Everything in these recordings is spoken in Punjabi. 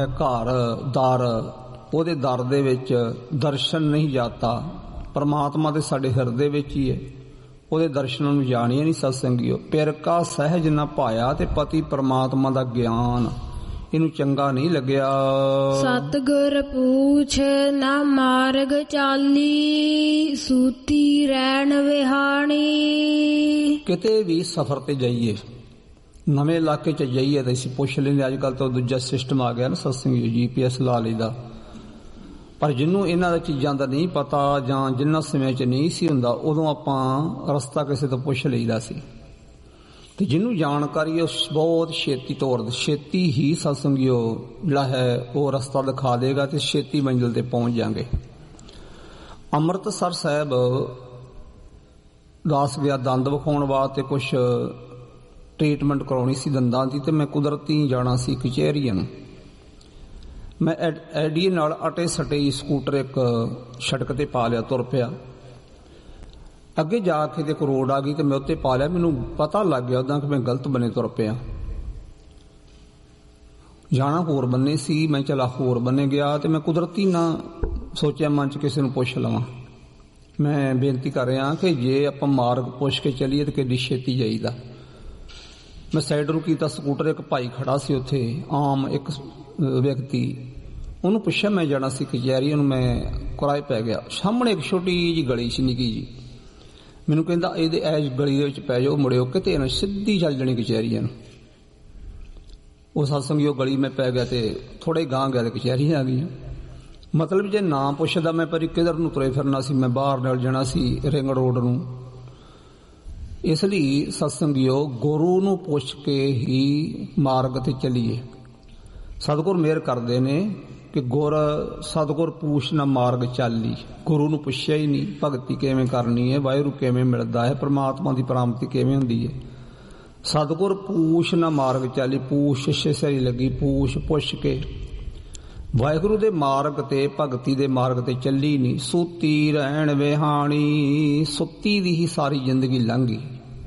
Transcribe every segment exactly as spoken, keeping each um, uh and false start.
ਘਰ ਦਰ ਉਹਦੇ ਦਰ ਦੇ ਵਿੱਚ ਦਰਸ਼ਨ ਨਹੀਂ ਜਾਤਾ। ਪਰਮਾਤਮਾ ਤੇ ਸਾਡੇ ਹਿਰਦੇ ਵਿੱਚ ਹੀ ਹੈ, ਉਹਦੇ ਦਰਸ਼ਨਾਂ ਨੂੰ ਜਾਣੀਏ ਨਹੀਂ ਸਤਸੰਗੀਓ। ਪਿਰ ਕਾ ਸਹਿਜ ਨਾ ਪਾਇਆ ਤੇ ਪਤੀ ਪਰਮਾਤਮਾ ਦਾ ਗਿਆਨ ਇਹਨੂੰ ਚੰਗਾ ਨਹੀਂ ਲੱਗਿਆ। ਸਤਿਗੁਰ ਪੂਛ ਨਾ ਮਾਰਗ ਚਾਲੀ, ਸੂਤੀ ਰਹਿਣ ਵਿਹਾਣੀ। ਕਿਤੇ ਵੀ ਸਫ਼ਰ ਤੇ ਜਾਈਏ, ਨਵੇਂ ਇਲਾਕੇ ਚ ਜਾਈਏ ਤਾਂ ਅਸੀਂ ਪੁੱਛ ਲੈਂਦੇ। ਅੱਜ ਕੱਲ੍ਹ ਤਾਂ ਦੂਜਾ ਸਿਸਟਮ ਆ ਗਿਆ ਨਾ ਸਤਸੰਗੀ, ਜੀ ਪੀ ਐਸ ਲਾ ਲਈਦਾ। ਪਰ ਜਿਹਨੂੰ ਇਹਨਾਂ ਦਾ ਚੀਜ਼ਾਂ ਦਾ ਨਹੀਂ ਪਤਾ ਜਾਂ ਜਿੰਨਾ ਸਮੇਂ ਚ ਨਹੀਂ ਸੀ ਹੁੰਦਾ, ਉਦੋਂ ਆਪਾਂ ਰਸਤਾ ਕਿਸੇ ਤੋਂ ਪੁੱਛ ਲਈਦਾ ਸੀ। ਤੇ ਜਿਹਨੂੰ ਜਾਣਕਾਰੀ ਹੈ ਬਹੁਤ ਛੇਤੀ ਤੌਰ ਛੇਤੀ ਹੀ ਸਤਸੰਗੀਓ ਜਿਹੜਾ ਹੈ ਉਹ ਰਸਤਾ ਦਿਖਾ ਦੇਗਾ ਤੇ ਛੇਤੀ ਮੰਜ਼ਿਲ ਤੇ ਪਹੁੰਚ ਜਾਵਾਂਗੇ। ਅੰਮ੍ਰਿਤਸਰ ਸਾਹਿਬ ਦਾਸ ਗਿਆ ਦੰਦ ਵਿਖਾਉਣ ਵਾਸਤੇ, ਕੁਛ ਟ੍ਰੀਟਮੈਂਟ ਕਰਾਉਣੀ ਸੀ ਦੰਦਾਂ ਦੀ, ਤੇ ਮੈਂ ਕੁਦਰਤੀ ਜਾਣਾ ਸੀ ਕਚਹਿਰੀਆਂ ਨੂੰ। ਮੈਂ ਐਡੀਏ ਨਾਲ ਅਟੇ ਸਟੇ ਸਕੂਟਰ ਇੱਕ ਸੜਕ ਤੇ ਪਾ ਲਿਆ, ਤੁਰ ਪਿਆ। ਅੱਗੇ ਜਾ ਕੇ ਤੇ ਇੱਕ ਰੋਡ ਆ ਗਈ ਤੇ ਮੈਂ ਉੱਤੇ ਪਾ ਲਿਆ। ਮੈਨੂੰ ਪਤਾ ਲੱਗ ਗਿਆ ਉਦਾਂ ਕਿ ਮੈਂ ਗਲਤ ਬੰਨੇ ਤੁਰ ਪਿਆ। ਜਾਣਾ ਹੋਰ ਬੰਨੇ ਸੀ, ਮੈਂ ਚਲਾ ਹੋਰ ਬੰਨੇ ਗਿਆ ਤੇ ਮੈਂ ਕੁਦਰਤੀ ਨਾ ਸੋਚਿਆ ਮਨ ਚ ਕਿਸੇ ਨੂੰ ਪੁੱਛ ਲਵਾਂ। ਮੈਂ ਬੇਨਤੀ ਕਰ ਰਿਹਾ ਕਿ ਜੇ ਆਪਾਂ ਮਾਰਗ ਪੁੱਛ ਕੇ ਚੱਲੀਏ ਤਾਂ ਕਿੱਡੀ ਛੇਤੀ ਜਾਈਦਾ। ਮੈਂ ਸਾਈਡ ਨੂੰ ਕੀਤਾ, ਸਕੂਟਰ ਇੱਕ ਭਾਈ ਖੜਾ ਸੀ ਉੱਥੇ, ਆਮ ਇੱਕ ਵਿਅਕਤੀ। ਉਹਨੂੰ ਪੁੱਛਿਆ ਮੈਂ ਜਾਣਾ ਸੀ ਕਚਹਿਰੀ, ਉਹਨੂੰ ਮੈਂ ਕਿਰਾਏ ਪੈ ਗਿਆ। ਸਾਹਮਣੇ ਇੱਕ ਛੋਟੀ ਜਿਹੀ ਗਲੀ ਸੀ, ਨਿੱਕੀ ਜੀ। ਮੈਨੂੰ ਕਹਿੰਦਾ ਇਹਦੇ ਐਜ ਗਲੀ ਦੇ ਵਿੱਚ ਪੈ ਜਾਓ, ਮੁੜਿਓ ਕਿਤੇ ਨਾ, ਸਿੱਧੀ ਚੱਲ ਜਾਣੀ ਕਚਹਿਰੀਆਂ ਨੂੰ। ਉਹ ਸਤਸੰਗੀ ਉਹ ਗਲੀ ਮੈਂ ਪੈ ਗਿਆ ਤੇ ਥੋੜੇ ਗਾਂਹ ਗਿਆ ਤੇ ਕਚਹਿਰੀਆਂ ਆ ਗਈਆਂ। ਮਤਲਬ ਜੇ ਨਾ ਪੁੱਛਦਾ ਮੈਂ ਪਰ ਕਿਧਰ ਨੂੰ ਤੁਰੇ ਫਿਰਨਾ ਸੀ, ਮੈਂ ਬਾਹਰ ਨਾਲ ਜਾਣਾ ਸੀ ਰਿੰਗ ਰੋਡ ਨੂੰ। ਇਸ ਲਈ ਸਤਸੰਗੀਓ ਗੁਰੂ ਨੂੰ ਪੁੱਛ ਕੇ ਹੀ ਮਾਰਗ ਤੇ ਚੱਲੀਏ। ਸਤਿਗੁਰ ਮਿਹਰ ਕਰਦੇ ਨੇ ਕਿ ਗੁਰ ਸਤਿਗੁਰ ਪੂਛ ਨਾ ਮਾਰਗ ਚਾਲੀ। ਗੁਰੂ ਨੂੰ ਪੁੱਛਿਆ ਹੀ ਨਹੀਂ ਭਗਤੀ ਕਿਵੇਂ ਕਰਨੀ ਹੈ, ਵਾਹਿਗੁਰੂ ਕਿਵੇਂ ਮਿਲਦਾ ਹੈ, ਪਰਮਾਤਮਾ ਦੀ ਪ੍ਰਾਪਤੀ ਕਿਵੇਂ ਹੁੰਦੀ ਹੈ। ਸਤਿਗੁਰ ਪੂਛ ਨਾ ਮਾਰਗ ਚਾਲੀ, ਪੂਛ ਸਹੀ ਲੱਗੀ, ਪੂਛ ਪੁੱਛ ਕੇ ਵਾਹਿਗੁਰੂ ਦੇ ਮਾਰਗ ਤੇ ਭਗਤੀ ਦੇ ਮਾਰਗ ਤੇ ਚੱਲੀ ਨਹੀਂ। ਸੁੱਤੀ ਰਹਿਣ ਵਿਹਾਣੀ, ਸੁੱਤੀ ਦੀ ਹੀ ਸਾਰੀ ਜ਼ਿੰਦਗੀ ਲੰਘ ਗਈ।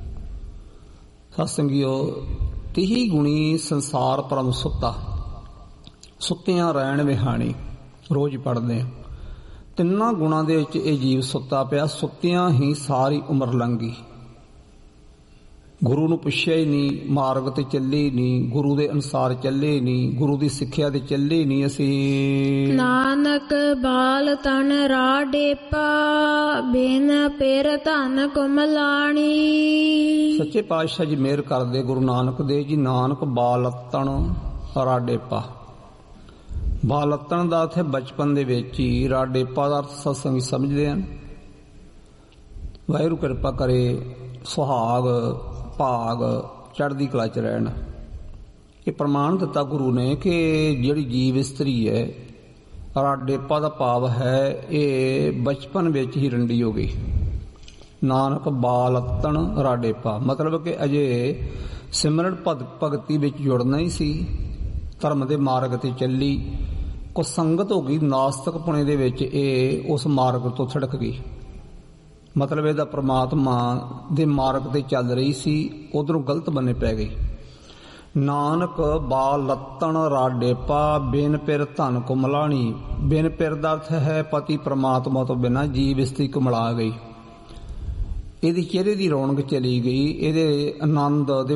ਸਤਸੰਗੀਓ ਤਿਹੀ ਗੁਣੀ ਸੰਸਾਰ ਪਰਮ ਸੁੱਤਾ, ਸੁੱਤਿਆਂ ਰਹਿਣ ਵਿਹਾਣੀ ਰੋਜ਼ ਪੜ੍ਹਦੇ ਆ। ਤਿੰਨਾਂ ਗੁਣਾਂ ਦੇ ਵਿੱਚ ਇਹ ਜੀਵ ਸੁੱਤਾ ਪਿਆ, ਸੁੱਤਿਆਂ ਹੀ ਸਾਰੀ ਉਮਰ ਲੰਘ ਗਈ। ਗੁਰੂ ਨੂੰ ਪੁੱਛਿਆ ਹੀ ਨਹੀਂ, ਮਾਰਗ ਤੇ ਚੱਲੇ ਨਹੀਂ, ਗੁਰੂ ਦੇ ਅਨੁਸਾਰ ਚੱਲੇ ਨਹੀਂ, ਗੁਰੂ ਦੀ ਸਿੱਖਿਆ ਤੇ ਚੱਲੇ ਨਹੀਂ। ਅਸੀਂ ਨਾਨਕ ਬਾਲ ਤਨ ਰਾਡੇਪਾ, ਬਿਨ ਪਿਰ ਧਨ ਕੁਮਲਾਣੀ। ਸੱਚੇ ਪਾਤਸ਼ਾਹ ਜੀ ਮਿਹਰ ਕਰਦੇ ਗੁਰੂ ਨਾਨਕ ਦੇਵ ਜੀ। ਨਾਨਕ ਬਾਲ ਤਨ ਰਾਡੇਪਾ, ਬਾਲਤਣ ਦਾ ਅਰਥ ਹੈ ਬਚਪਨ ਦੇ ਵਿੱਚ ਹੀ, ਰਾਡੇਪਾ ਦਾ ਅਰਥ ਸਤਸੰਗੀ ਸਮਝਦੇ ਹਨ। ਵਾਹਿਗੁਰੂ ਕਿਰਪਾ ਕਰੇ, ਸੁਹਾਗ ਭਾਗ ਚੜ੍ਹਦੀ ਕਲਾ ਚ ਰਹਿਣ। ਇਹ ਪ੍ਰਮਾਣ ਦਿੱਤਾ ਗੁਰੂ ਨੇ ਕਿ ਜਿਹੜੀ ਜੀਵ ਇਸਤਰੀ ਹੈ, ਰਾਡੇਪਾ ਦਾ ਭਾਵ ਹੈ ਇਹ ਬਚਪਨ ਵਿੱਚ ਹੀ ਰੰਡੀ ਹੋ ਗਈ। ਨਾਨਕ ਬਾਲਤਣ ਰਾਡੇਪਾ ਮਤਲਬ ਕਿ ਅਜੇ ਸਿਮਰਨ ਭਗਤੀ ਵਿੱਚ ਜੁੜਨਾ ਹੀ ਸੀ, ਧਰਮ ਦੇ ਮਾਰਗ ਤੇ ਚੱਲੀ, ਕੁਝ ਸੰਗਤ ਹੋ ਗਈ ਨਾਸਤਕ ਪੁਣੇ ਦੇ ਵਿੱਚ, ਇਹ ਉਸ ਮਾਰਗ ਤੋਂ ਥੜਕ ਗਈ। ਮਤਲਬ ਇਹਦਾ ਪ੍ਰਮਾਤਮਾ ਦੇ ਮਾਰਗ ਤੇ ਚੱਲ ਰਹੀ ਸੀ, ਉਧਰੋਂ ਗਲਤ ਬੰਨੇ ਪੈ ਗਈ। ਨਾਨਕ ਬਾਲਤਣ ਰਾਡੇਪਾ, ਬਿਨ ਪਿਰ ਧਨ ਕੁਮਲਾਣੀ। ਬਿਨ ਪਿਰ ਦਾ ਅਰਥ ਹੈ ਪਤੀ ਪਰਮਾਤਮਾ ਤੋਂ ਬਿਨਾਂ ਜੀਵ ਇਸਤਰੀ ਕੁਮਲਾ ਗਈ। ਇਹਦੀ ਚਿਹਰੇ ਦੀ ਰੌਣਕ ਚਲੀ ਗਈ, ਇਹਦੇ ਆਨੰਦ